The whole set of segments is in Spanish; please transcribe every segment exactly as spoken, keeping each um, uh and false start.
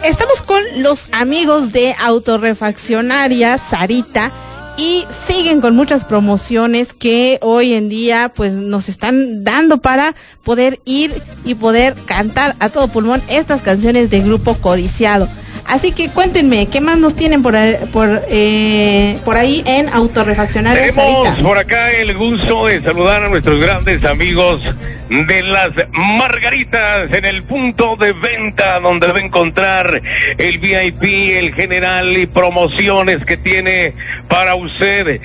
estamos con los amigos de Autorrefaccionaria Sarita y siguen con muchas promociones que hoy en día pues nos están dando para poder ir y poder cantar a todo pulmón estas canciones de Grupo Codiciado. Así que cuéntenme, ¿qué más nos tienen por ahí, por, eh, por ahí en Autorrefaccionaria Tenemos Sarita? por acá el gusto de saludar a nuestros grandes amigos de las Margaritas en el punto de venta, donde va a encontrar el V I P, el general y promociones que tiene para usted.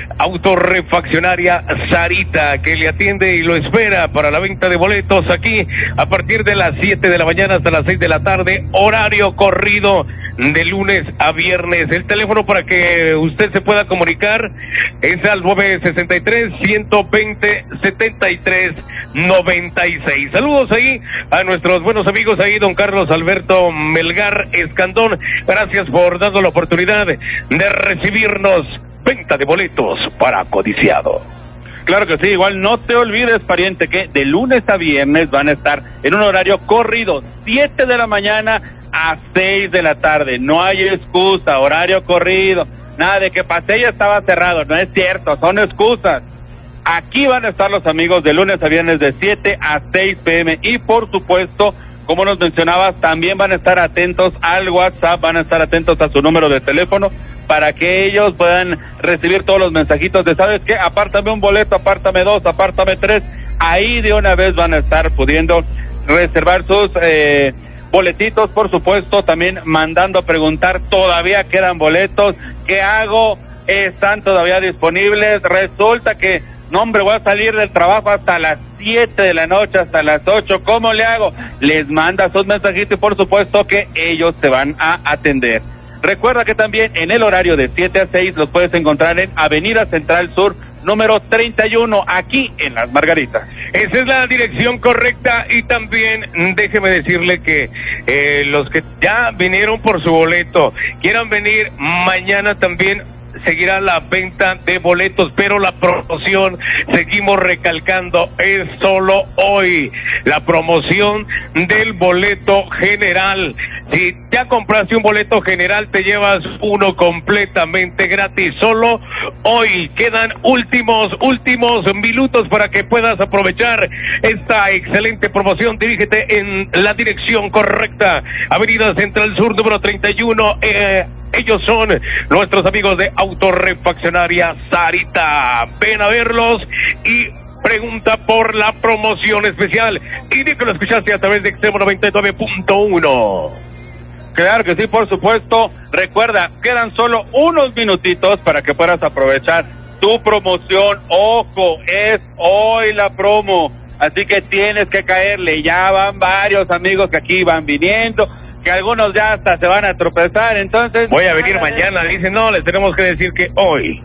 Autorrefaccionaria Sarita, que le atiende y lo espera para la venta de boletos aquí a partir de las siete de la mañana hasta las seis de la tarde, horario corrido de lunes a viernes. El teléfono para que usted se pueda comunicar es al nueve sesenta y tres, ciento veinte, setenta y tres noventa y seis. Saludos ahí a nuestros buenos amigos ahí, don Carlos Alberto Melgar Escandón. Gracias por darnos la oportunidad de recibirnos. Venta de boletos para Codiciado. Claro que sí, igual no te olvides, pariente, que de lunes a viernes van a estar en un horario corrido, siete de la mañana a seis de la tarde. No hay excusa, horario corrido. Nada de que pasé y estaba cerrado, no es cierto, son excusas. Aquí van a estar los amigos de lunes a viernes de siete a seis pm y por supuesto, como nos mencionabas, también van a estar atentos al WhatsApp, van a estar atentos a su número de teléfono para que ellos puedan recibir todos los mensajitos de, ¿sabes qué? Apártame un boleto, apártame dos, apártame tres. Ahí de una vez van a estar pudiendo reservar sus eh, boletitos, por supuesto, también mandando a preguntar, todavía quedan boletos, ¿qué hago? ¿Están todavía disponibles? Resulta que, no hombre, voy a salir del trabajo hasta las siete de la noche, hasta las ocho, ¿cómo le hago? Les manda sus mensajitos y por supuesto que ellos te van a atender. Recuerda que también en el horario de siete a seis los puedes encontrar en Avenida Central Sur, número treinta y uno, aquí en Las Margaritas. Esa es la dirección correcta y también déjeme decirle que eh, los que ya vinieron por su boleto, quieran venir mañana también, seguirá la venta de boletos, pero la promoción, seguimos recalcando, es solo hoy, la promoción del boleto general. Si ya compraste un boleto general, te llevas uno completamente gratis, solo hoy. Quedan últimos, últimos minutos para que puedas aprovechar esta excelente promoción. Dirígete en la dirección correcta, Avenida Central Sur, número treinta y uno, eh, ellos son nuestros amigos de Autorrefaccionaria Sarita. Ven a verlos y pregunta por la promoción especial. Y di que lo escuchaste a través de Extremo noventa y nueve punto uno. Claro que sí, por supuesto. Recuerda, quedan solo unos minutitos para que puedas aprovechar tu promoción. Ojo, es hoy la promo, así que tienes que caerle. Ya van varios amigos que aquí van viniendo, que algunos ya hasta se van a tropezar, entonces... Voy a venir mañana, dicen, no, les tenemos que decir que hoy,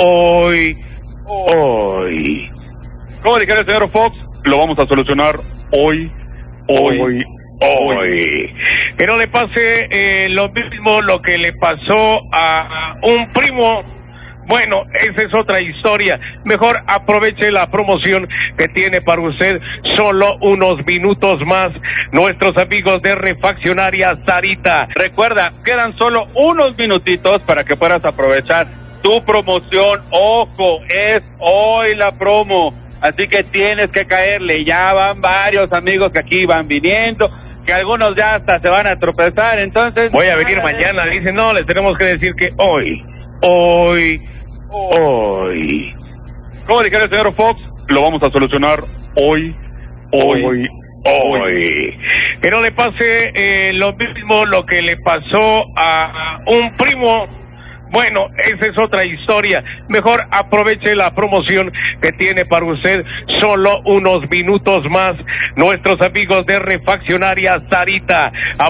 hoy, hoy. Como dijera el señor Fox, lo vamos a solucionar hoy, hoy, hoy. hoy. Que no le pase eh, lo mismo lo que le pasó a un primo. Bueno, esa es otra historia. Mejor aproveche la promoción que tiene para usted solo unos minutos más. Nuestros amigos de Refaccionaria Sarita. Recuerda, quedan solo unos minutitos para que puedas aprovechar tu promoción. Ojo, es hoy la promo, así que tienes que caerle. Ya van varios amigos que aquí van viniendo, que algunos ya hasta se van a tropezar, entonces... Voy a venir mañana, dicen, no, les tenemos que decir que hoy, hoy... hoy. Como dijera el señor Fox, lo vamos a solucionar hoy, hoy, hoy, hoy. Que no le pase eh, lo mismo lo que le pasó a un primo. Bueno, esa es otra historia. Mejor aproveche la promoción que tiene para usted solo unos minutos más. Nuestros amigos de Refaccionaria Sarita.